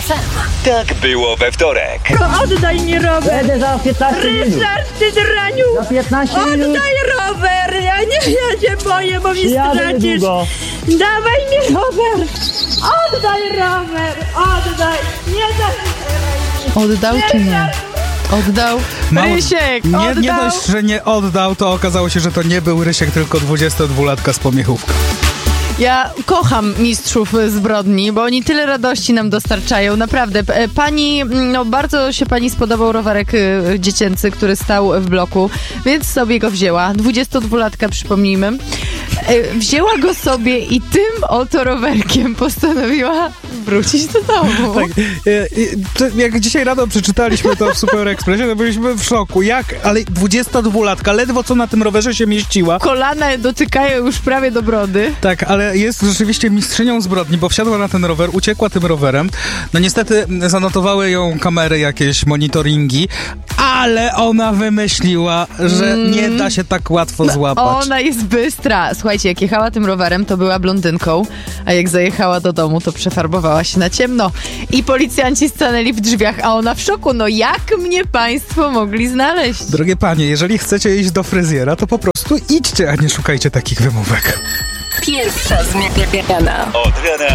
Tak było we wtorek. Oddaj mi rower! Będę za 15 minut. Ryszard, ty draniu! Za 15 minut. Oddaj rower! Ja się boję, bo mi Jadę stracisz. niedługo. Dawaj mi rower! Oddaj rower! Oddaj! Nie zabieraj mi! Oddał czy nie? Oddał? Rysiek, oddał! Nie dość, że nie oddał, to okazało się, że to nie był Rysiek, tylko 22-latka z pomiechówką. Ja kocham mistrzów zbrodni, bo oni tyle radości nam dostarczają, naprawdę. Pani, bardzo się pani spodobał rowerek dziecięcy, który stał w bloku, więc sobie go wzięła. 22-latka, przypomnijmy. Wzięła go sobie i tym oto rowerkiem postanowiła wrócić do domu. Tak, jak dzisiaj rano przeczytaliśmy to w Super Expressie, to byliśmy w szoku. Ale 22-latka, ledwo co na tym rowerze się mieściła. Kolana dotykają już prawie do brody. Tak, ale jest rzeczywiście mistrzynią zbrodni, bo wsiadła na ten rower, uciekła tym rowerem. No niestety zanotowały ją kamery, jakieś monitoringi, ale ona wymyśliła, że nie da się tak łatwo złapać. Ona jest bystra. Słuchajcie, jak jechała tym rowerem, to była blondynką, a jak zajechała do domu, to przefarbowała się na ciemno. I policjanci stanęli w drzwiach, a ona w szoku. No jak mnie państwo mogli znaleźć? Drogie panie, jeżeli chcecie iść do fryzjera, to po prostu idźcie, a nie szukajcie takich wymówek. Pierwsza zmiana. Od rana